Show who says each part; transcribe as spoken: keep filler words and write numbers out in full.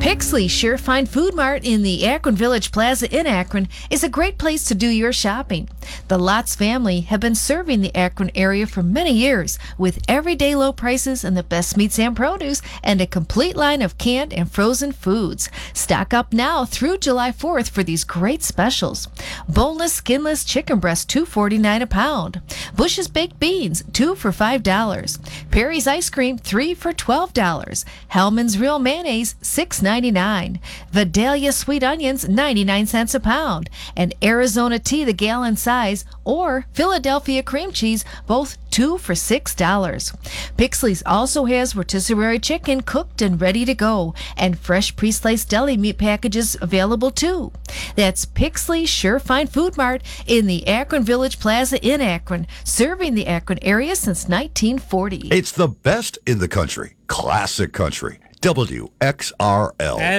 Speaker 1: Pixley Sure Fine Food Mart in the Akron Village Plaza in Akron is a great place to do your shopping. The Lots family have been serving the Akron area for many years with everyday low prices and the best meats and produce and a complete line of canned and frozen foods. Stock up now through July fourth for these great specials. Boneless, skinless chicken breast, two forty-nine a pound. Bush's baked beans, two for five dollars. Perry's ice cream, three for twelve dollars. Hellman's real mayonnaise, six ninety-nine. Vidalia sweet onions, ninety-nine cents a pound. And Arizona tea, the gallon size, or Philadelphia cream cheese, both two for six dollars. Pixley's also has rotisserie chicken cooked and ready to go, and fresh pre-sliced deli meat packages available too. That's Pixley Sure Fine Food Mart in the Akron Village Plaza in Akron, serving the Akron area since nineteen forty.
Speaker 2: It's the best in the country. Classic country. W X R L.